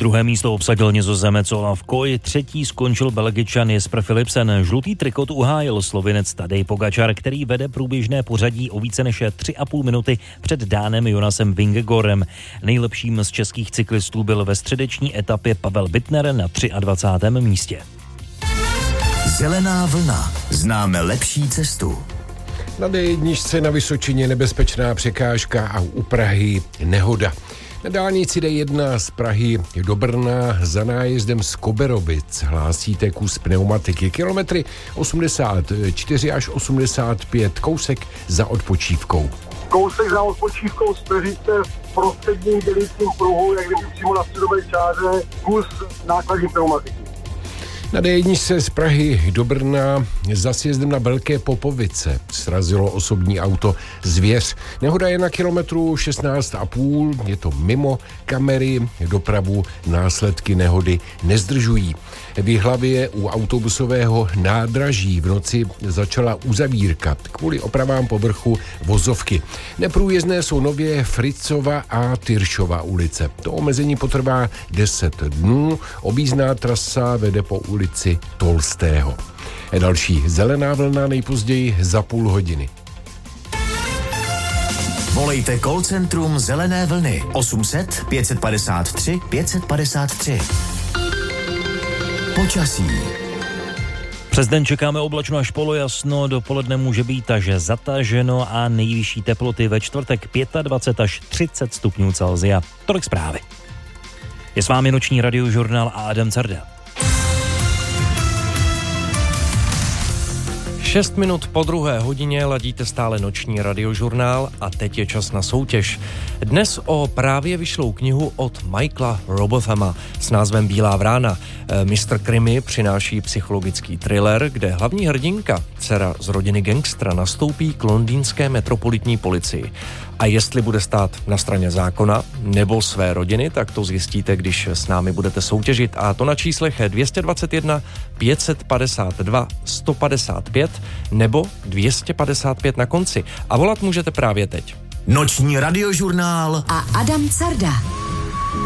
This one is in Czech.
Druhé místo obsadil Nizozemec Olaf Koy, třetí skončil Belgičan Jesper Philipsen. Žlutý trikot uhájil Slovinec Tadej Pogačar, který vede průběžné pořadí o více než 3,5 minuty před Dánem Jonasem Vingegaardem. Nejlepším z českých cyklistů byl ve středeční etapě Pavel Bittner na 23. místě. Zelená vlna. Známe lepší cestu. Na D1 na Vysočině nebezpečná překážka a u Prahy nehoda. Na dálnici D1 z Prahy do Brna za nájezdem z Koberovic hlásíte kus pneumatiky. Kilometry 84 až 85, kousek za odpočívkou. Kousek za odpočívkou stojíte v prostředním dělícím pruhu, jak kdyby přímo na středové čáře, kus nákladní pneumatiky. Na D1 z Prahy do Brna za sjezdem na Velké Popovice srazilo osobní auto Zvěř. Nehoda je na kilometru 16,5, je to mimo kamery, dopravu následky nehody nezdržují. V Jihlavě u autobusového nádraží v noci začala uzavírka kvůli opravám povrchu vozovky. Neprůjezdné jsou nově Fritzova a Tyršova ulice. To omezení potrvá 10 dnů, objízdná trasa vede po ulici Tolstého. Další zelená vlna nejpozději za půl hodiny. Volejte call centrum Zelené vlny 800 553 553. Počasí. Přes den čekáme oblačno až polojasno, dopoledne může být až zataženo a nejvyšší teploty ve čtvrtek 25 až 30 stupňů Celsia. Tolik zprávy. Je s vámi noční radiožurnál a Adam Carda. 6 minut po 2. hodině ladíte stále noční radiožurnál a teď je čas na soutěž. Dnes o právě vyšlou knihu od Michaela Robothama s názvem Bílá vrána. Mistr Krimi přináší psychologický thriller, kde hlavní hrdinka, dcera z rodiny gangstra, nastoupí k londýnské metropolitní policii. A jestli bude stát na straně zákona nebo své rodiny, tak to zjistíte, když s námi budete soutěžit. A to na číslech 221 552 155 nebo 255 na konci. A volat můžete právě teď. Noční radiožurnál a Adam Carda.